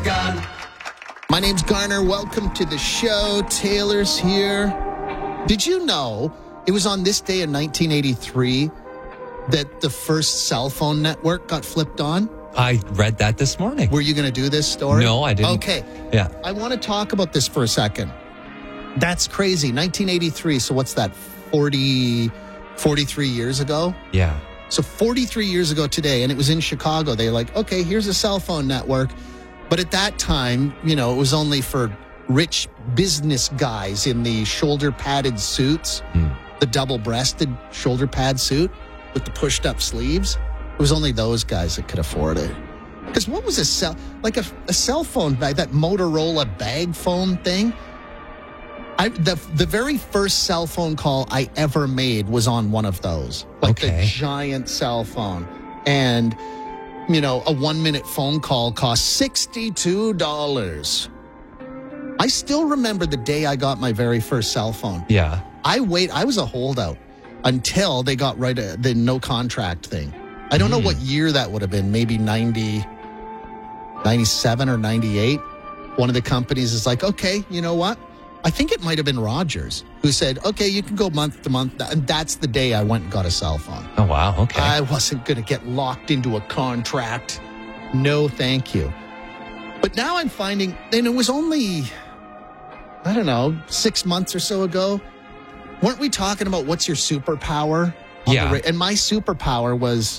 gun. My name's Garner. Welcome to the show. Taylor's here. Did you know it was on this day in 1983 that the first cell phone network got flipped on? I read that this morning. Were you going to do this story? No, I didn't. Okay. Yeah. I want to talk about this for a second. That's crazy. 1983. So what's that? 43 years ago? Yeah. So 43 years ago today, and it was in Chicago. They're like, okay, here's a cell phone network. But at that time, it was only for rich business guys in the shoulder-padded suits, the double-breasted shoulder pad suit with the pushed-up sleeves. It was only those guys that could afford it. Because what was a cell phone bag, that Motorola bag phone thing? The very first cell phone call I ever made was on one of those. The giant cell phone. And, a 1-minute phone call cost $62. I still remember the day I got my very first cell phone. Yeah. I was a holdout until they got rid of the no contract thing. I don't know what year that would have been, maybe 97 or 98. One of the companies is like, okay, you know what? I think it might have been Rogers who said, okay, you can go month to month. And that's the day I went and got a cell phone. Oh, wow. Okay. I wasn't going to get locked into a contract. No, thank you. But now I'm finding, and it was only, 6 months or so ago. Weren't we talking about what's your superpower? Yeah. And my superpower was